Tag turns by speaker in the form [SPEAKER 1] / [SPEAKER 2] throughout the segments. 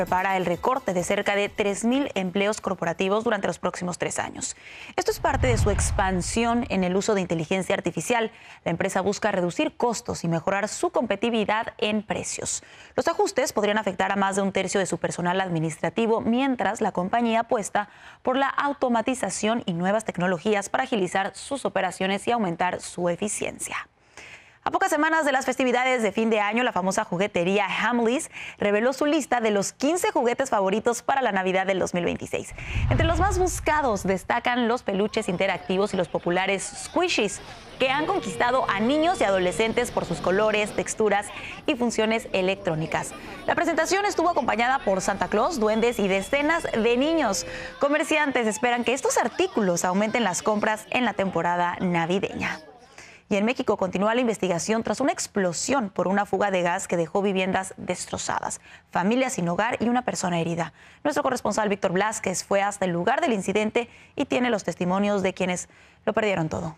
[SPEAKER 1] prepara el recorte de cerca de 3,000 empleos corporativos durante los próximos 3 años. Esto es parte de su expansión en el uso de inteligencia artificial. La empresa busca reducir costos y mejorar su competitividad en precios. Los ajustes podrían afectar a más de un tercio de su personal administrativo, mientras la compañía apuesta por la automatización y nuevas tecnologías para agilizar sus operaciones y aumentar su eficiencia. A pocas semanas de las festividades de fin de año, la famosa juguetería Hamleys reveló su lista de los 15 juguetes favoritos para la Navidad del 2026. Entre los más buscados destacan los peluches interactivos y los populares squishies, que han conquistado a niños y adolescentes por sus colores, texturas y funciones electrónicas. La presentación estuvo acompañada por Santa Claus, duendes y decenas de niños. Comerciantes esperan que estos artículos aumenten las compras en la temporada navideña. Y en México continúa la investigación tras una explosión por una fuga de gas que dejó viviendas destrozadas, familias sin hogar y una persona herida. Nuestro corresponsal Víctor Blázquez fue hasta el lugar del incidente y tiene los testimonios de quienes lo perdieron todo.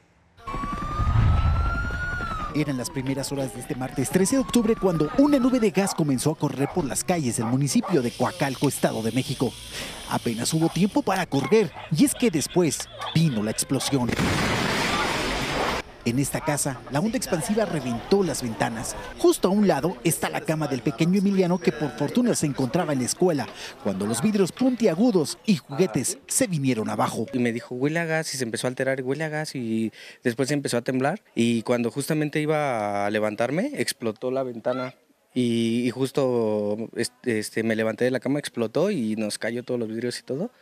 [SPEAKER 2] Eran las primeras horas de este martes 13 de octubre cuando una nube de gas comenzó a correr por las calles del municipio de Coacalco, Estado de México. Apenas hubo tiempo para correr y es que después vino la explosión. En esta casa, la onda expansiva reventó las ventanas. Justo a un lado está la cama del pequeño Emiliano, que por fortuna se encontraba en la escuela, cuando los vidrios puntiagudos y juguetes se vinieron abajo.
[SPEAKER 3] Y me dijo, huele a gas, y se empezó a alterar, huele a gas, y después se empezó a temblar. Y cuando justamente iba a levantarme, explotó la ventana. Y justo me levanté de la cama, explotó y nos cayó todos los vidrios y todo.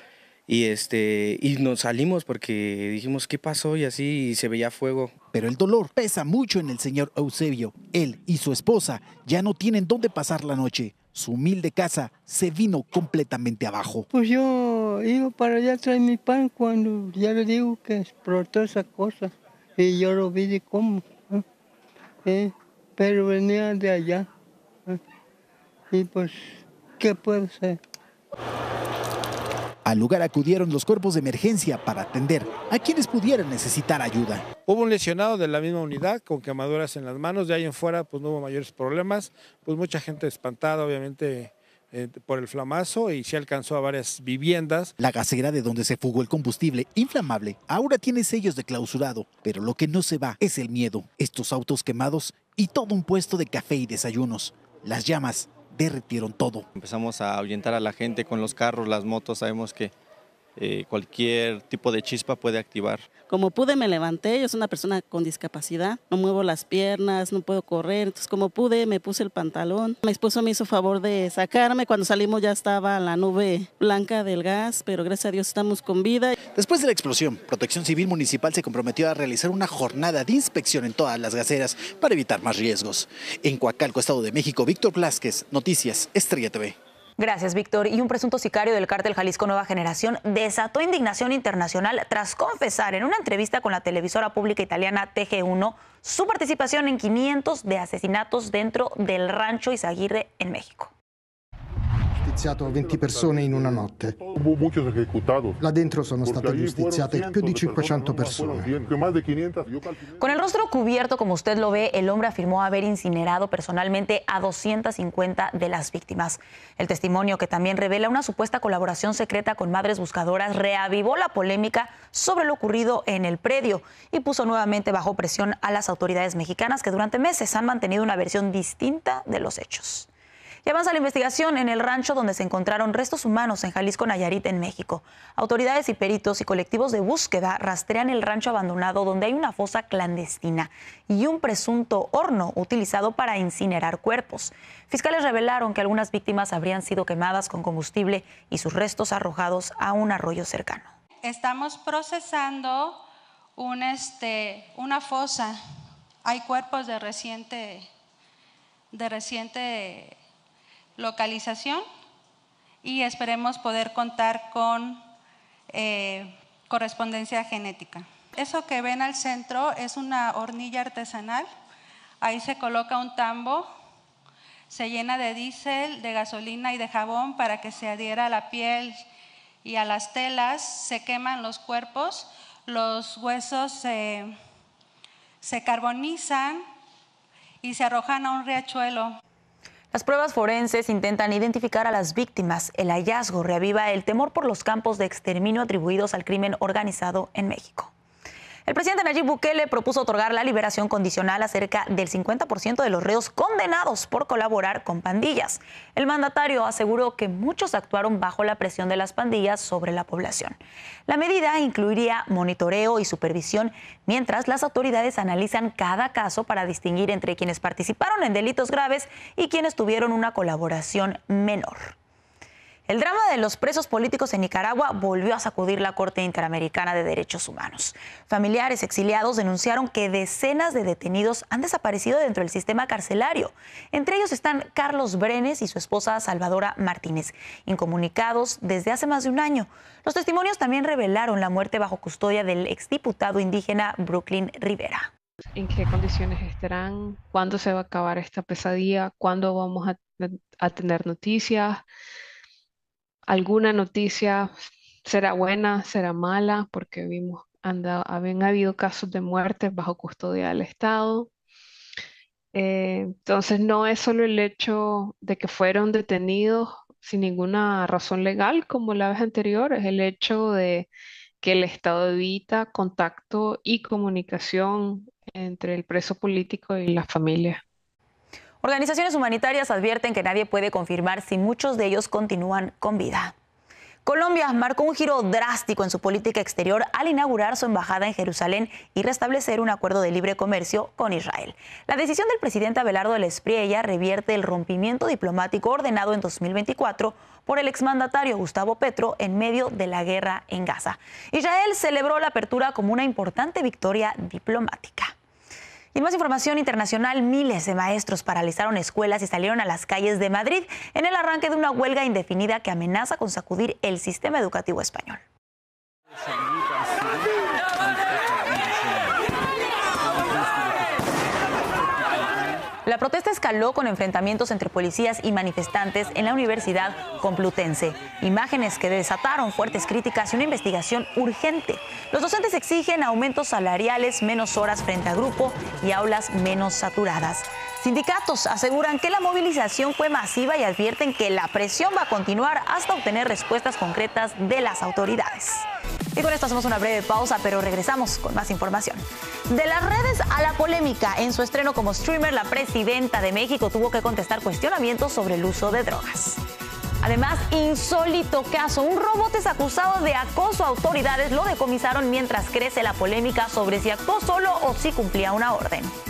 [SPEAKER 3] Y nos salimos porque dijimos, ¿qué pasó? Y así se veía fuego.
[SPEAKER 2] Pero el dolor pesa mucho en el señor Eusebio. Él y su esposa ya no tienen dónde pasar la noche. Su humilde casa se vino completamente abajo.
[SPEAKER 4] Pues yo iba para allá a traer mi pan cuando ya le digo que explotó esa cosa. Y yo lo vi de cómo. Pero venía de allá. Y pues, ¿qué puedo hacer?
[SPEAKER 2] Al lugar acudieron los cuerpos de emergencia para atender a quienes pudieran necesitar ayuda.
[SPEAKER 5] Hubo un lesionado de la misma unidad con quemaduras en las manos, de ahí en fuera pues no hubo mayores problemas, pues mucha gente espantada obviamente por el flamazo y se alcanzó a varias viviendas.
[SPEAKER 2] La gasera de donde se fugó el combustible inflamable ahora tiene sellos de clausurado, pero lo que no se va es el miedo, estos autos quemados y todo un puesto de café y desayunos. Las llamas derretieron todo.
[SPEAKER 6] Empezamos a ahuyentar a la gente con los carros, las motos, sabemos que cualquier tipo de chispa puede activar.
[SPEAKER 7] Como pude me levanté, yo soy una persona con discapacidad, no muevo las piernas, no puedo correr, entonces como pude me puse el pantalón. Mi esposo me hizo favor de sacarme, cuando salimos ya estaba la nube blanca del gas, pero gracias a Dios estamos con vida.
[SPEAKER 2] Después de la explosión, Protección Civil Municipal se comprometió a realizar una jornada de inspección en todas las gaseras para evitar más riesgos. En Coacalco, Estado de México, Víctor Blázquez, Noticias Estrella TV.
[SPEAKER 1] Gracias, Víctor. Y un presunto sicario del cártel Jalisco Nueva Generación desató indignación internacional tras confesar en una entrevista con la televisora pública italiana TG1 su participación en 500 de asesinatos dentro del rancho Izaguirre en México.
[SPEAKER 8] Giustiziato 20 persone in una notte.
[SPEAKER 9] Muchos ejecutados.
[SPEAKER 8] Là dentro sono state giustiziate più di 500 persone.
[SPEAKER 1] Con el rostro cubierto, como usted lo ve, el hombre afirmó haber incinerado personalmente a 250 de las víctimas. El testimonio, que también revela una supuesta colaboración secreta con madres buscadoras, reavivó la polémica sobre lo ocurrido en el predio y puso nuevamente bajo presión a las autoridades mexicanas, que durante meses han mantenido una versión distinta de los hechos. Y avanza la investigación en el rancho donde se encontraron restos humanos en Jalisco, Nayarit, en México. Autoridades y peritos y colectivos de búsqueda rastrean el rancho abandonado donde hay una fosa clandestina y un presunto horno utilizado para incinerar cuerpos. Fiscales revelaron que algunas víctimas habrían sido quemadas con combustible y sus restos arrojados a un arroyo cercano.
[SPEAKER 10] Estamos procesando una fosa. Hay cuerpos de reciente localización y esperemos poder contar con correspondencia genética. Eso que ven al centro es una hornilla artesanal. Ahí se coloca un tambo, se llena de diésel, de gasolina y de jabón para que se adhiera a la piel y a las telas. Se queman los cuerpos, los huesos se carbonizan y se arrojan a un riachuelo.
[SPEAKER 1] Las pruebas forenses intentan identificar a las víctimas. El hallazgo reaviva el temor por los campos de exterminio atribuidos al crimen organizado en México. El presidente Nayib Bukele propuso otorgar la liberación condicional a cerca del 50% de los reos condenados por colaborar con pandillas. El mandatario aseguró que muchos actuaron bajo la presión de las pandillas sobre la población. La medida incluiría monitoreo y supervisión, mientras las autoridades analizan cada caso para distinguir entre quienes participaron en delitos graves y quienes tuvieron una colaboración menor. El drama de los presos políticos en Nicaragua volvió a sacudir la Corte Interamericana de Derechos Humanos. Familiares exiliados denunciaron que decenas de detenidos han desaparecido dentro del sistema carcelario. Entre ellos están Carlos Brenes y su esposa Salvadora Martínez, incomunicados desde hace más de un año. Los testimonios también revelaron la muerte bajo custodia del exdiputado indígena Brooklyn Rivera.
[SPEAKER 9] ¿En qué condiciones estarán? ¿Cuándo se va a acabar esta pesadilla? ¿Cuándo vamos a tener noticias? ¿Alguna noticia será buena, será mala? Porque habían habido casos de muerte bajo custodia del Estado. Entonces no es solo el hecho de que fueron detenidos sin ninguna razón legal como la vez anterior, es el hecho de que el Estado evita contacto y comunicación entre el preso político y la familia.
[SPEAKER 1] Organizaciones humanitarias advierten que nadie puede confirmar si muchos de ellos continúan con vida. Colombia marcó un giro drástico en su política exterior al inaugurar su embajada en Jerusalén y restablecer un acuerdo de libre comercio con Israel. La decisión del presidente Abelardo del Espriella revierte el rompimiento diplomático ordenado en 2024 por el exmandatario Gustavo Petro en medio de la guerra en Gaza. Israel celebró la apertura como una importante victoria diplomática. Y en más información internacional, miles de maestros paralizaron escuelas y salieron a las calles de Madrid en el arranque de una huelga indefinida que amenaza con sacudir el sistema educativo español. La protesta escaló con enfrentamientos entre policías y manifestantes en la Universidad Complutense. Imágenes que desataron fuertes críticas y una investigación urgente. Los docentes exigen aumentos salariales, menos horas frente a grupo y aulas menos saturadas. Sindicatos aseguran que la movilización fue masiva y advierten que la presión va a continuar hasta obtener respuestas concretas de las autoridades. Y con esto hacemos una breve pausa, pero regresamos con más información. De las redes a la polémica, en su estreno como streamer, la presidenta de México tuvo que contestar cuestionamientos sobre el uso de drogas. Además, insólito caso, un robot es acusado de acoso a autoridades, lo decomisaron mientras crece la polémica sobre si actuó solo o si cumplía una orden.